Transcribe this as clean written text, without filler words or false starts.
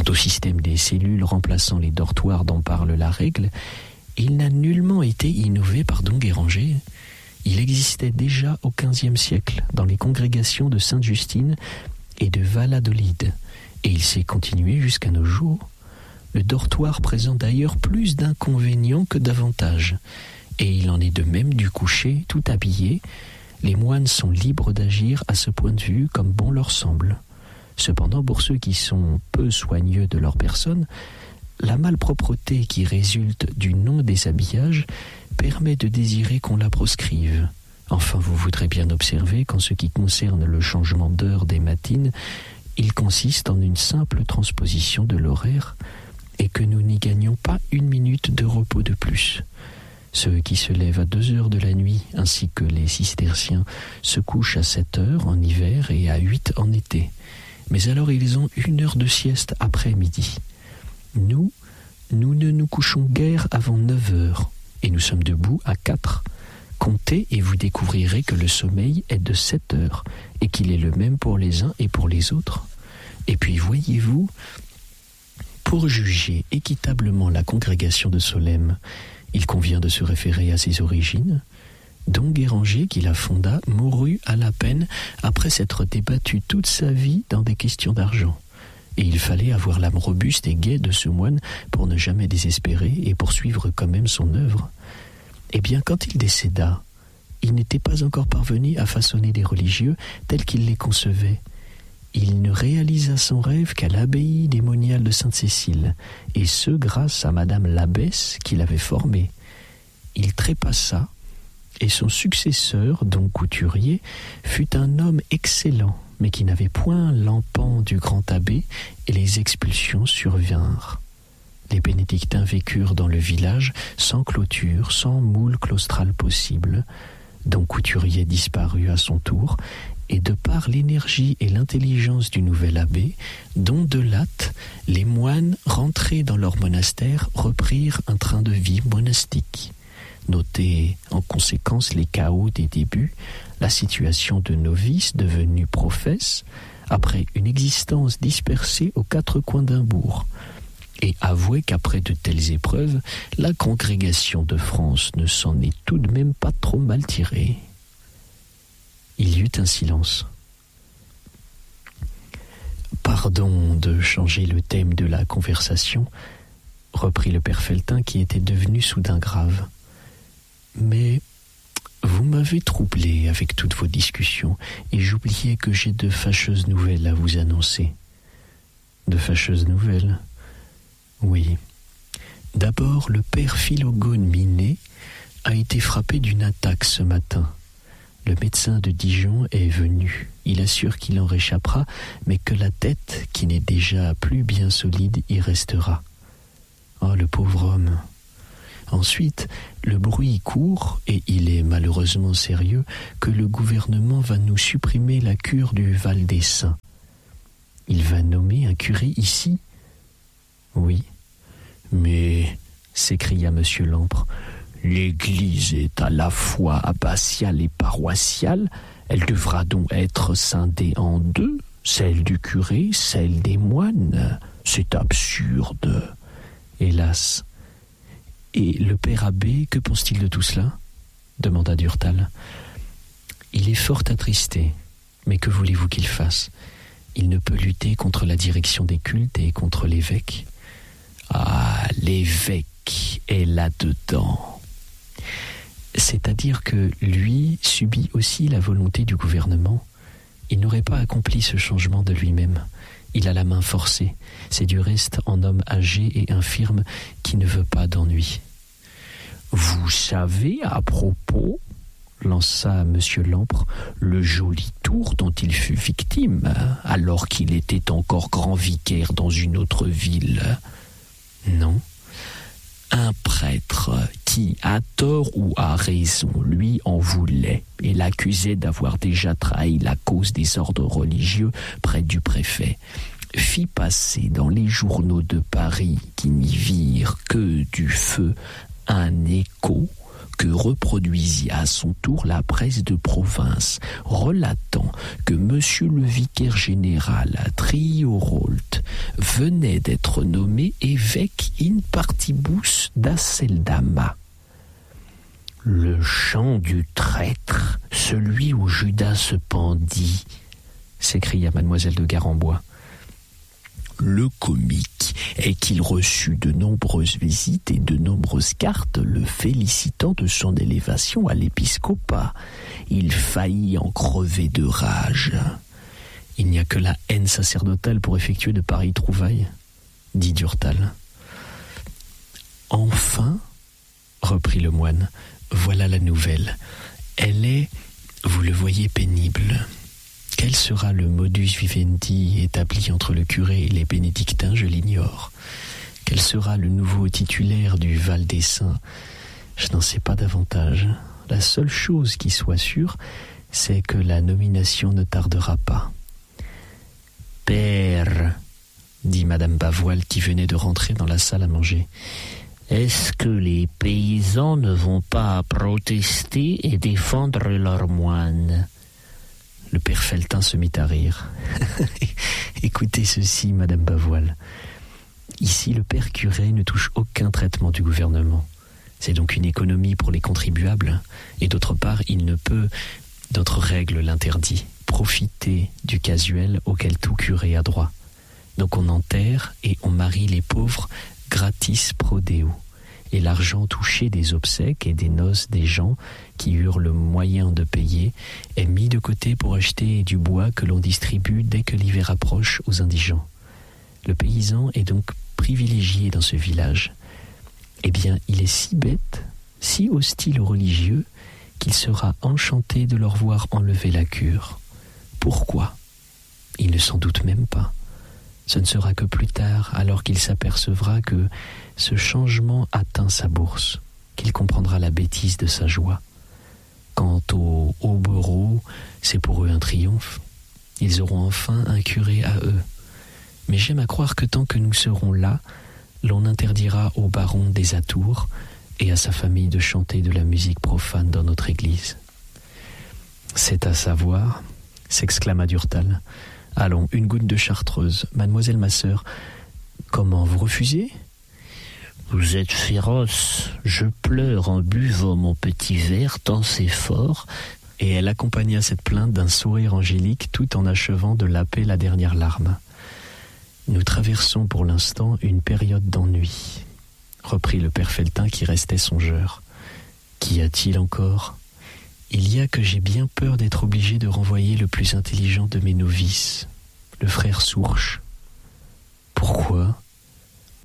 Quant au système des cellules remplaçant les dortoirs dont parle la règle, il n'a nullement été innové par Don Guéranger. Il existait déjà au XVe siècle dans les congrégations de Sainte-Justine et de Valladolid, et il s'est continué jusqu'à nos jours. Le dortoir présente d'ailleurs plus d'inconvénients que d'avantages, et il en est de même du coucher tout habillé. Les moines sont libres d'agir à ce point de vue comme bon leur semble. Cependant, pour ceux qui sont peu soigneux de leur personne, la malpropreté qui résulte du non-déshabillage permet de désirer qu'on la proscrive. Enfin, vous voudrez bien observer qu'en ce qui concerne le changement d'heure des matines, il consiste en une simple transposition de l'horaire et que nous n'y gagnons pas une minute de repos de plus. Ceux qui se lèvent à 2 heures de la nuit, ainsi que les cisterciens, se couchent à 7 heures en hiver et à 8 en été. Mais alors ils ont 1 heure de sieste après midi. Nous ne nous couchons guère avant 9 heures, et nous sommes debout à 4. Comptez et vous découvrirez que le sommeil est de 7 heures, et qu'il est le même pour les uns et pour les autres. Et puis voyez-vous, pour juger équitablement la congrégation de Solesmes, il convient de se référer à ses origines. Don Guéranger, qui la fonda, mourut à la peine après s'être débattu toute sa vie dans des questions d'argent. Et il fallait avoir l'âme robuste et gaie de ce moine pour ne jamais désespérer et poursuivre quand même son œuvre. Eh bien, quand il décéda, il n'était pas encore parvenu à façonner des religieux tels qu'il les concevait. Il ne réalisa son rêve qu'à l'abbaye des Moniales de Sainte-Cécile, et ce grâce à Madame l'abbesse qui l'avait formé. Il trépassa, et son successeur, Don Couturier, fut un homme excellent, mais qui n'avait point l'empan du grand abbé, et les expulsions survinrent. Les bénédictins vécurent dans le village sans clôture, sans moule claustral possible. Don Couturier disparut à son tour, et de par l'énergie et l'intelligence du nouvel abbé, Don de Latte, les moines rentrés dans leur monastère reprirent un train de vie monastique. Notez en conséquence les chaos des débuts, la situation de novices devenus professes, après une existence dispersée aux 4 coins d'un bourg. Et avouez qu'après de telles épreuves, la congrégation de France ne s'en est tout de même pas trop mal tirée. Il y eut un silence. « Pardon de changer le thème de la conversation, » reprit le père Felletin qui était devenu soudain grave. « Mais vous m'avez troublé avec toutes vos discussions et j'oubliais que j'ai de fâcheuses nouvelles à vous annoncer. » « De fâcheuses nouvelles ? Oui. D'abord, le père Philogone Minet a été frappé d'une attaque ce matin. Le médecin de Dijon est venu. Il assure qu'il en réchappera, mais que la tête, qui n'est déjà plus bien solide, y restera. Oh, le pauvre homme. Ensuite, le bruit court, et il est malheureusement sérieux, que le gouvernement va nous supprimer la cure du Val des Saints. Il va nommer un curé ici ? Oui. Mais, s'écria M. Lampre, l'Église est à la fois abbatiale et paroissiale, elle devra donc être scindée en 2, celle du curé, celle des moines. C'est absurde. Hélas. Et le père abbé, que pense-t-il de tout cela ? Demanda Durtal. Il est fort attristé, mais que voulez-vous qu'il fasse ? Il ne peut lutter contre la direction des cultes et contre l'évêque. Ah, l'évêque est là-dedans. C'est-à-dire que lui subit aussi la volonté du gouvernement. Il n'aurait pas accompli ce changement de lui-même. Il a la main forcée. C'est du reste un homme âgé et infirme qui ne veut pas d'ennui. « Vous savez, à propos, » lança M. Lampre, le joli tour dont il fut victime, alors qu'il était encore grand vicaire dans une autre ville. Non. Un prêtre qui, à tort ou à raison, lui en voulait et l'accusait d'avoir déjà trahi la cause des ordres religieux près du préfet, fit passer dans les journaux de Paris, qui n'y virent que du feu, un écho que reproduisit à son tour la presse de province, relatant que monsieur le vicaire général Triorault venait d'être nommé évêque in partibus d'Aceldama. Le chant du traître, celui où Judas se pendit, s'écria mademoiselle de Garembois. Le comique est qu'il reçut de nombreuses visites et de nombreuses cartes le félicitant de son élévation à l'épiscopat. Il faillit en crever de rage. Il n'y a que la haine sacerdotale pour effectuer de pareilles trouvailles, dit Durtal. Enfin, reprit le moine, voilà la nouvelle. Elle est, vous le voyez, pénible. Quel sera le modus vivendi établi entre le curé et les bénédictins, je l'ignore. Quel sera le nouveau titulaire du Val des Saints? Je n'en sais pas davantage. La seule chose qui soit sûre, c'est que la nomination ne tardera pas. Père, dit madame Bavoil qui venait de rentrer dans la salle à manger, est-ce que les paysans ne vont pas protester et défendre leurs moines? Le père Felletin se mit à rire. Écoutez ceci, madame Bavoil. Ici, le père curé ne touche aucun traitement du gouvernement. C'est donc une économie pour les contribuables, et d'autre part, il ne peut, notre règle l'interdit, profiter du casuel auquel tout curé a droit. Donc on enterre et on marie les pauvres gratis pro deo. Et l'argent touché des obsèques et des noces des gens qui eurent le moyen de payer est mis de côté pour acheter du bois que l'on distribue dès que l'hiver approche aux indigents. Le paysan est donc privilégié dans ce village. Eh bien, il est si bête, si hostile aux religieux, qu'il sera enchanté de leur voir enlever la cure. Pourquoi? Il ne s'en doute même pas. Ce ne sera que plus tard, alors qu'il s'apercevra que ce changement atteint sa bourse, qu'il comprendra la bêtise de sa joie. Quant aux hobereaux, c'est pour eux un triomphe. Ils auront enfin un curé à eux. Mais j'aime à croire que tant que nous serons là, l'on interdira au baron des atours et à sa famille de chanter de la musique profane dans notre église. C'est à savoir, s'exclama Durtal. Allons, une goutte de chartreuse. Mademoiselle ma sœur, comment, vous refusez? Vous êtes féroce. Je pleure en buvant mon petit verre tant c'est fort. Et elle accompagna cette plainte d'un sourire angélique tout en achevant de laper la dernière larme. Nous traversons pour l'instant une période d'ennui, reprit le père Felletin qui restait songeur. Qu'y a-t-il encore? Il y a que j'ai bien peur d'être obligé de renvoyer le plus intelligent de mes novices, le frère Sourche. Pourquoi?